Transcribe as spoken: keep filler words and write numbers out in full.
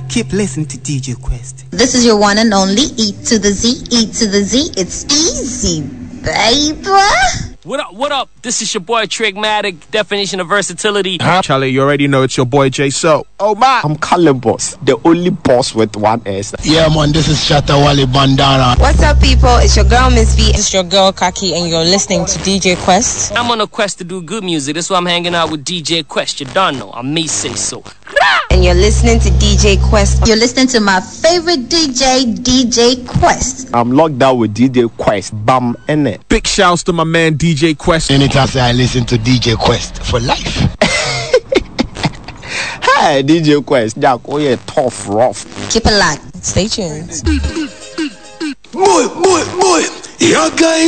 Keep listening to D J Quest. This is your one and only E to the Z, E to the Z. It's easy, baby. What up, what up? This is your boy Trigmatic, definition of versatility. Huh? Charlie, you already know it's your boy J So. Oh my, I'm Colin Boss, the only boss with one S. Yeah man, this is Shatawale Bandana. What's up people, it's your girl Miss V. This is your girl Kaki and you're listening to D J Quest. I'm on a quest to do good music, that's why I'm hanging out with D J Quest. You don't know, I may say so. And you're listening to D J Quest. You're listening to my favorite D J, D J Quest. I'm locked down with D J Quest. Bam, innit? Big shouts to my man D J Quest. Anytime I listen to D J Quest for life. Hey, D J Quest. Jack, oh yeah, tough, rough. Keep it locked. Stay tuned. Muy, muy, muy. Your guy